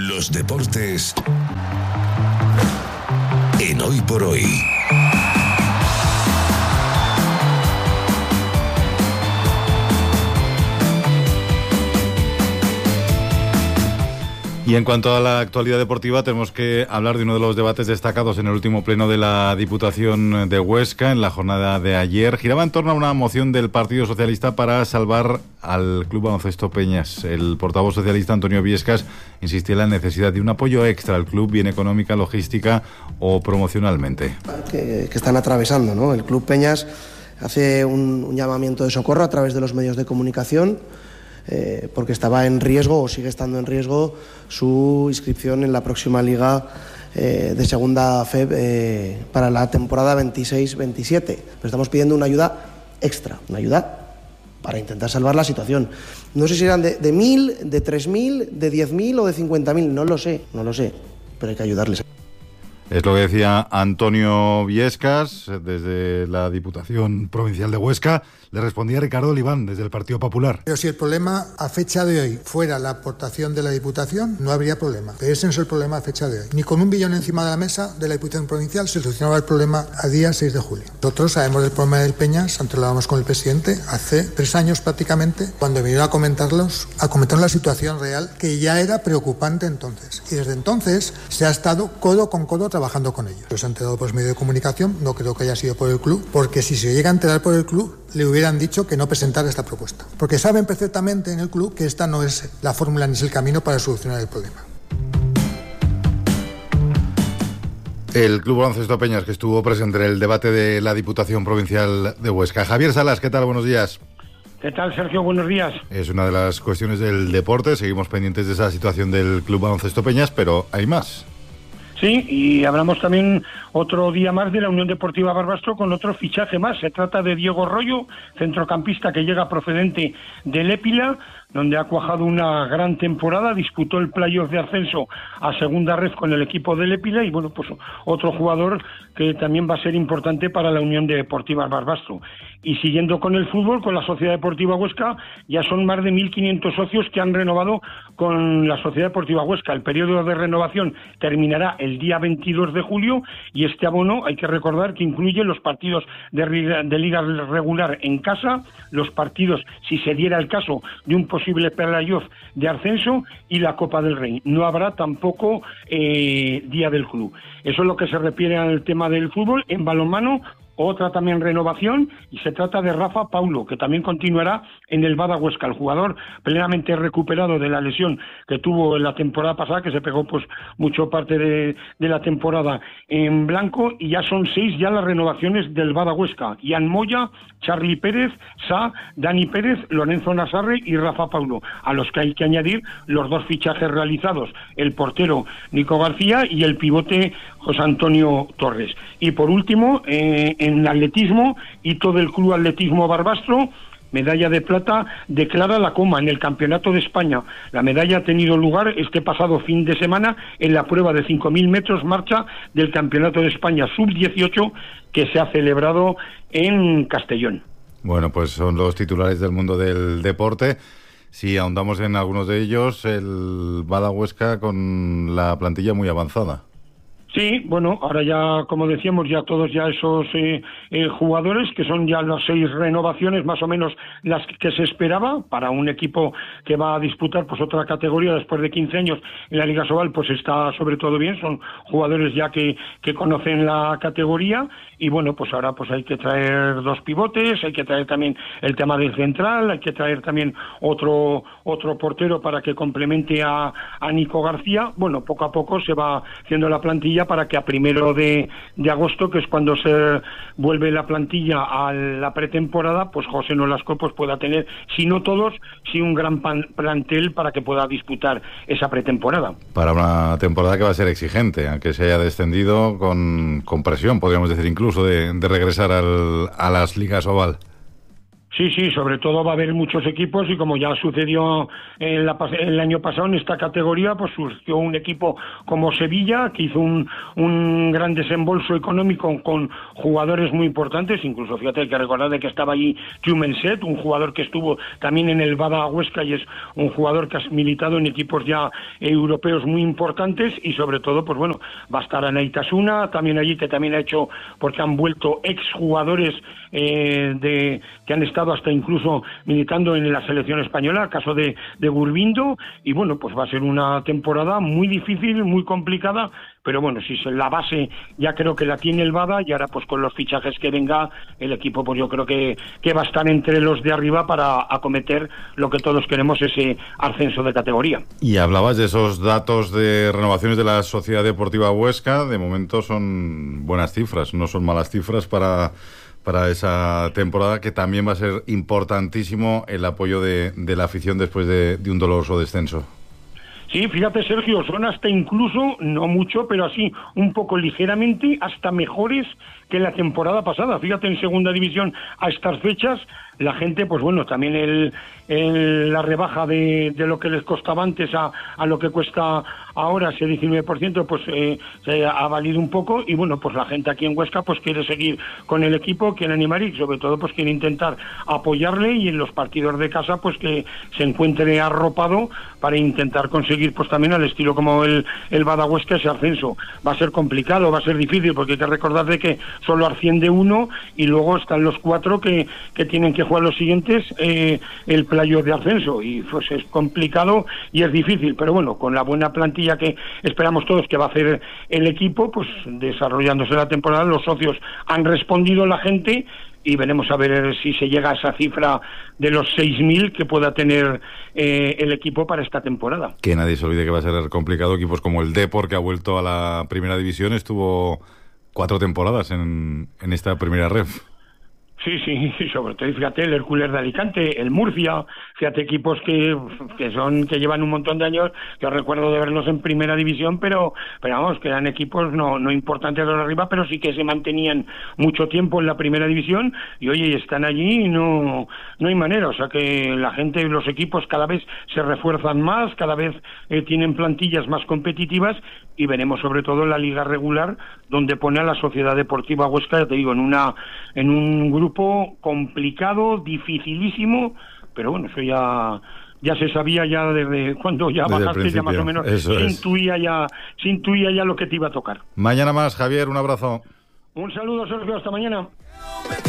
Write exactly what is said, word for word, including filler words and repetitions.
Los deportes en Hoy por Hoy. Y en cuanto a la actualidad deportiva, tenemos que hablar de uno de los debates destacados en el último pleno de la Diputación de Huesca en la jornada de ayer. Giraba en torno a una moción del Partido Socialista para salvar al Club Baloncesto Peñas. El portavoz socialista Antonio Viescas insistía en la necesidad de un apoyo extra al club, bien económica, logística o promocionalmente. Que, que están atravesando, ¿no? El Club Peñas hace un, un llamamiento de socorro a través de los medios de comunicación. Eh, porque estaba en riesgo o sigue estando en riesgo su inscripción en la próxima liga eh, de segunda F E B eh, para la temporada veintiséis veintisiete. Pero estamos pidiendo una ayuda extra, una ayuda para intentar salvar la situación. No sé si eran de, de mil, de tres mil, de diez mil o de cincuenta mil, no lo sé, no lo sé, pero hay que ayudarles. Es lo que decía Antonio Viescas desde la Diputación Provincial de Huesca. Le respondía Ricardo Oliván desde el Partido Popular. Pero si el problema a fecha de hoy fuera la aportación de la Diputación, no habría problema. Pero ese no es el problema a fecha de hoy. Ni con un billón encima de la mesa de la Diputación Provincial se solucionaba el problema a día seis de julio. Nosotros sabemos del problema del Peñas, antes lo hablamos con el presidente, hace tres años prácticamente, cuando vinieron a comentarlos, a comentar la situación real, que ya era preocupante entonces. Y desde entonces se ha estado codo con codo trabajando con ellos. Se ha enterado por los medios de comunicación, no creo que haya sido por el club, porque si se llega a enterar por el club, le hubieran dicho que no presentara esta propuesta. Porque saben perfectamente en el club que esta no es la fórmula ni es el camino para solucionar el problema. El Club Baloncesto Peñas, que estuvo presente en el debate de la Diputación Provincial de Huesca. Javier Salas, ¿qué tal? Buenos días. ¿Qué tal, Sergio? Buenos días. Es una de las cuestiones del deporte. Seguimos pendientes de esa situación del Club Baloncesto Peñas, pero hay más. Sí, y hablamos también otro día más de la Unión Deportiva Barbastro con otro fichaje más. Se trata de Diego Rollo, centrocampista que llega procedente del Épila, donde ha cuajado una gran temporada, disputó el playoff de ascenso a segunda red con el equipo del Épila y bueno, pues otro jugador que también va a ser importante para la Unión Deportiva Barbastro. Y siguiendo con el fútbol, con la Sociedad Deportiva Huesca, ya son más de mil quinientos socios que han renovado con la Sociedad Deportiva Huesca. El periodo de renovación terminará el día veintidós de julio y este abono hay que recordar que incluye los partidos de, de liga regular en casa, los partidos, si se diera el caso, de un posible playoff de ascenso y la Copa del Rey. No habrá tampoco eh, Día del Club. Eso es lo que se refiere al tema del fútbol. En balonmano, otra también renovación, y se trata de Rafa Paulo, que también continuará en el Bada Huesca, el jugador plenamente recuperado de la lesión que tuvo en la temporada pasada, que se pegó pues mucho parte de, de la temporada en blanco, y ya son seis ya las renovaciones del Bada Huesca: Ian Moya, Charly Pérez, Sa, Dani Pérez, Lorenzo Nasarre y Rafa Paulo, a los que hay que añadir los dos fichajes realizados, el portero Nico García y el pivote José Antonio Torres. Y por último, eh, en atletismo, hito del Club Atletismo Barbastro, medalla de plata de Clara Lacoma en el Campeonato de España. La medalla ha tenido lugar este pasado fin de semana en la prueba de cinco mil metros marcha del Campeonato de España sub dieciocho que se ha celebrado en Castellón. Bueno, pues son los titulares del mundo del deporte. Si ahondamos en algunos de ellos, el Bada Huesca con la plantilla muy avanzada. Sí, bueno, ahora ya, como decíamos, ya todos ya esos eh, eh, jugadores, que son ya las seis renovaciones más o menos las que se esperaba para un equipo que va a disputar pues otra categoría después de quince años en la Liga Sobal, pues está sobre todo bien, son jugadores ya que, que conocen la categoría y bueno, pues ahora pues hay que traer dos pivotes, hay que traer también el tema del central, hay que traer también otro otro portero para que complemente a, a Nico García. Bueno, poco a poco se va haciendo la plantilla para que a primero de, de agosto, que es cuando se vuelve la plantilla a la pretemporada, pues José Nolasco pues pueda tener, si no todos, sí un gran pan, plantel para que pueda disputar esa pretemporada. Para una temporada que va a ser exigente, aunque se haya descendido con, con presión, podríamos decir incluso, de, de regresar al, a las ligas oval. Sí, sí, sobre todo va a haber muchos equipos y como ya sucedió en la, el año pasado en esta categoría, pues surgió un equipo como Sevilla que hizo un, un gran desembolso económico con jugadores muy importantes, incluso fíjate hay que recordar de que estaba allí Jumenset, un jugador que estuvo también en el Bada Huesca y es un jugador que ha militado en equipos ya europeos muy importantes y sobre todo, pues bueno, va a estar Anaitasuna, también allí que también ha hecho, porque han vuelto exjugadores eh, de que han estado hasta incluso militando en la selección española, caso de, de Gurbindo, y bueno, pues va a ser una temporada muy difícil, muy complicada, pero bueno, si la base ya creo que la tiene el Bada y ahora pues con los fichajes que venga el equipo, pues yo creo que, que va a estar entre los de arriba para acometer lo que todos queremos, ese ascenso de categoría. Y hablabas de esos datos de renovaciones de la Sociedad Deportiva Huesca, de momento son buenas cifras, no son malas cifras para... para esa temporada, que también va a ser importantísimo el apoyo de, de la afición después de, de un doloroso descenso. Sí, fíjate Sergio, son hasta incluso, no mucho, pero así un poco ligeramente, hasta mejores que la temporada pasada. Fíjate, en segunda división a estas fechas, la gente, pues bueno, también el, el la rebaja de, de lo que les costaba antes a, a lo que cuesta ahora, ese diecinueve por ciento, pues eh, se ha valido un poco y bueno, pues la gente aquí en Huesca pues quiere seguir con el equipo, quiere animar y sobre todo pues quiere intentar apoyarle y en los partidos de casa pues que se encuentre arropado para intentar conseguir pues también al estilo como el, el Bada Huesca ese ascenso. Va a ser complicado, va a ser difícil porque hay que recordar de que solo asciende uno y luego están los cuatro que, que tienen que jugar los siguientes eh, el playoff de ascenso y pues es complicado y es difícil, pero bueno, con la buena plantilla que esperamos todos que va a hacer el equipo, pues desarrollándose la temporada, los socios han respondido, la gente, y veremos a ver si se llega a esa cifra de los seis mil que pueda tener eh, el equipo para esta temporada. Que nadie se olvide que va a ser complicado. Equipos como el Depor, que ha vuelto a la primera división, estuvo cuatro temporadas en, en esta primera ref. Sí, sí, sobre todo, fíjate, el Hércules de Alicante, el Murcia, fíjate, equipos que, que son que llevan un montón de años, yo recuerdo de verlos en primera división, pero, pero vamos, que eran equipos no, no importantes de arriba, pero sí que se mantenían mucho tiempo en la primera división, y oye, están allí y no, no hay manera, o sea que la gente, los equipos cada vez se refuerzan más, cada vez eh, tienen plantillas más competitivas, y veremos sobre todo en la liga regular, donde pone a la Sociedad Deportiva Huesca, ya te digo, en una, en un grupo complicado, dificilísimo, pero bueno, eso ya ya se sabía ya desde cuando ya desde bajaste, ya más o menos se intuía ya, se intuía ya lo que te iba a tocar. Mañana más, Javier, un abrazo. Un saludo, Sergio, hasta mañana.